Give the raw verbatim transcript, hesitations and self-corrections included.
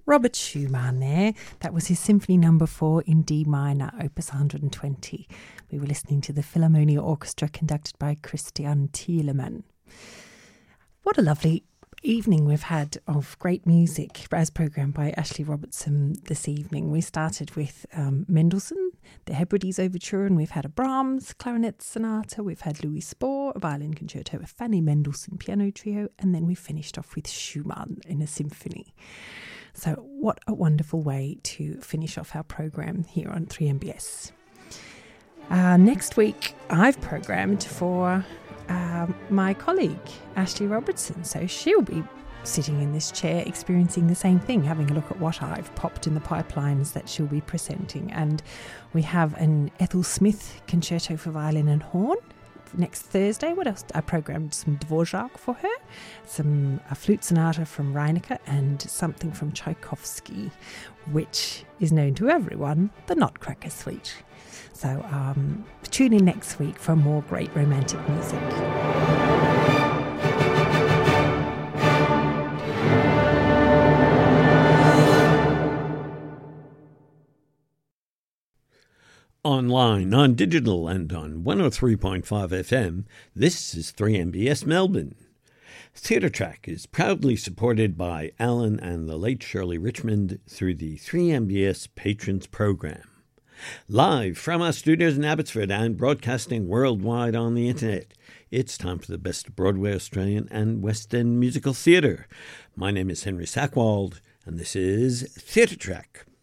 Robert Schumann there. That was his Symphony Number four in D minor, Opus one hundred twenty. We were listening to the Philharmonia Orchestra conducted by Christian Thielemann. What a lovely evening we've had of great music as programmed by Ashley Robertson this evening. We started with um, Mendelssohn, the Hebrides Overture, and we've had a Brahms clarinet sonata, we've had Louis Spohr, a violin concerto, a Fanny Mendelssohn piano trio, and then we finished off with Schumann in a symphony. So what a wonderful way to finish off our program here on three M B S. Uh, next week I've programmed for Uh, my colleague, Ashley Robertson. So she'll be sitting in this chair experiencing the same thing, having a look at what I've popped in the pipelines that she'll be presenting. And we have an Ethel Smith concerto for violin and horn next Thursday. What else? I programmed some Dvorak for her, some a flute sonata from Reinecke, and something from Tchaikovsky, which is known to everyone, the Nutcracker Suite. So um, tune in next week for more great romantic music. Online, on digital, and on one oh three point five F M, this is three M B S Melbourne. Theatre Track is proudly supported by Alan and the late Shirley Richmond through the three M B S Patrons Programme. Live from our studios in Abbotsford and broadcasting worldwide on the internet, it's time for the best of Broadway, Australian and West End musical theatre. My name is Henry Sackwald, and this is Theatre Track.